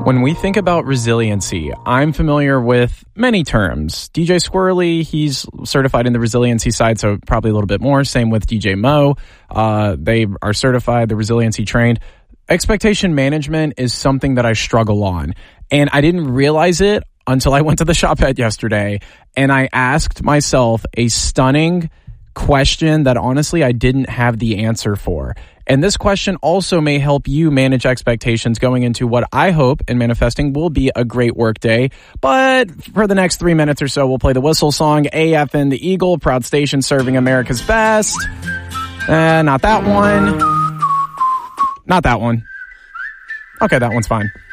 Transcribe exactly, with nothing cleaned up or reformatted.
When we think about resiliency, I'm familiar with many terms. D J Squirrely, he's certified in the resiliency side, so probably a little bit more. Same with D J Mo. Uh, they are certified, the resiliency trained. Expectation management is something that I struggle on, and I didn't realize it until I went to the shop at yesterday, and I asked myself a stunning question that honestly I didn't have the answer for. And this question also may help you manage expectations going into what I hope and manifesting will be a great work day. But for the next three minutes or so, we'll play the whistle song, A F N the Eagle, proud station serving America's best. Uh, not that one. Not that one. Okay, that one's fine.